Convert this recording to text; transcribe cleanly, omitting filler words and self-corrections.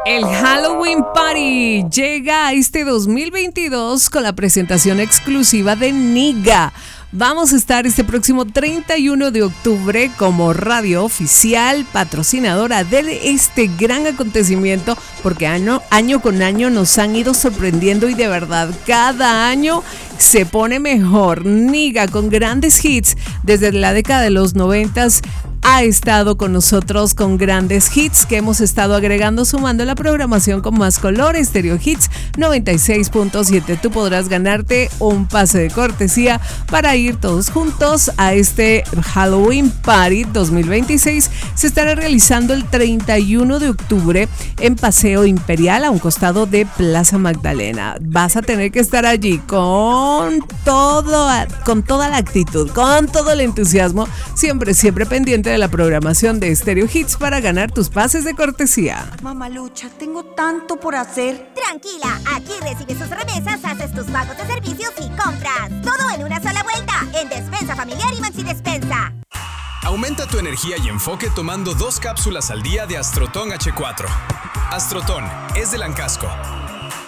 El Halloween Party llega a este 2022 con la presentación exclusiva de Niga. Vamos a estar este próximo 31 de octubre como radio oficial patrocinadora de este gran acontecimiento, porque año con año nos han ido sorprendiendo y de verdad cada año se pone mejor. Niga, con grandes hits desde la década de los 90s, ha estado con nosotros con grandes hits que hemos estado agregando, sumando la programación con más color. Stereo Hits 96.7. Tú podrás ganarte un pase de cortesía para ir todos juntos a este Halloween Party 2026. Se estará realizando el 31 de octubre en Paseo Imperial, a un costado de Plaza Magdalena. Vas a tener que estar allí con toda la actitud, con todo el entusiasmo, siempre pendiente de la programación de Stereo Hits para ganar tus pases de cortesía. Mamalucha, tengo tanto por hacer. Tranquila, aquí recibes tus remesas, haces tus pagos de servicios y compras. Todo en una sola vuelta, en Despensa Familiar y Maxi Despensa. Aumenta tu energía y enfoque tomando 2 cápsulas al día de Astroton H4. Astroton es de Lancasco.